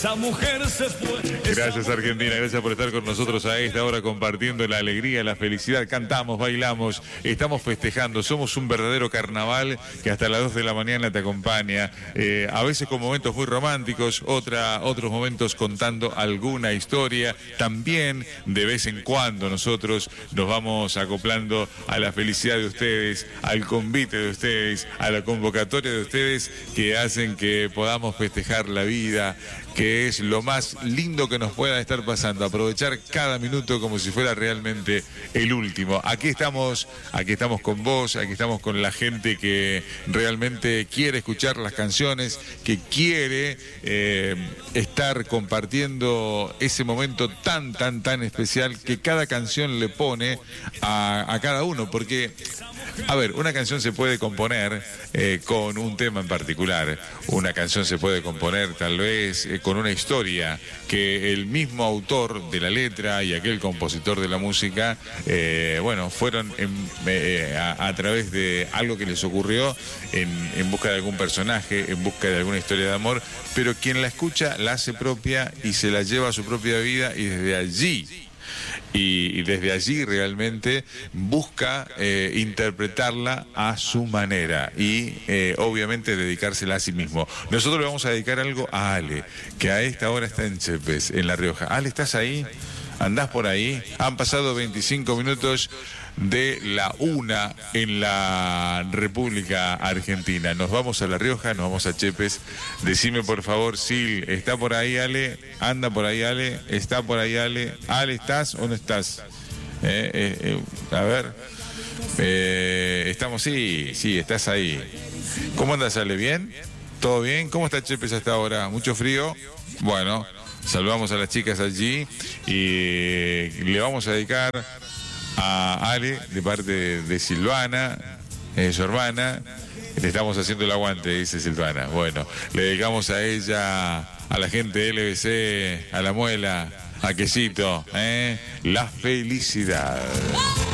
Esa mujer se fue. Gracias Argentina, gracias por estar con nosotros a esta hora compartiendo la alegría, la felicidad, cantamos, bailamos, estamos festejando, somos un verdadero carnaval que hasta las 2 de la mañana te acompaña, a veces con momentos muy románticos, otros momentos contando alguna historia, también de vez en cuando nosotros nos vamos acoplando a la felicidad de ustedes, al convite de ustedes, a la convocatoria de ustedes que hacen que podamos festejar la vida, que es lo más lindo que nos pueda estar pasando, aprovechar cada minuto como si fuera realmente el último. Aquí estamos con vos, aquí estamos con la gente que realmente quiere escuchar las canciones, que quiere estar compartiendo ese momento tan especial que cada canción le pone a cada uno, porque... A ver, una canción se puede componer con un tema en particular, una canción se puede componer tal vez con una historia que el mismo autor de la letra y aquel compositor de la música, fueron a través de algo que les ocurrió en busca de algún personaje, en busca de alguna historia de amor, pero quien la escucha la hace propia y se la lleva a su propia vida y desde allí realmente busca interpretarla a su manera y obviamente dedicársela a sí mismo. Nosotros le vamos a dedicar algo a Ale, que a esta hora está en Chepes, en La Rioja. Ale, ¿estás ahí? ¿Andás por ahí? Han pasado 25 minutos de la 1 en la República Argentina. Nos vamos a La Rioja, nos vamos a Chepes. Decime por favor, Sil, ¿está por ahí Ale? ¿Anda por ahí Ale? ¿Está por ahí Ale? Ale, ¿estás o no estás? A ver. Estamos, sí, estás ahí. ¿Cómo andas, Ale? ¿Bien? ¿Todo bien? ¿Cómo está Chepes hasta ahora? ¿Mucho frío? Bueno, saludamos a las chicas allí y le vamos a dedicar a Ale de parte de Silvana, su hermana. Le estamos haciendo el aguante, dice Silvana. Bueno, le dedicamos a ella, a la gente de LBC, a la Muela, a Quesito, la felicidad.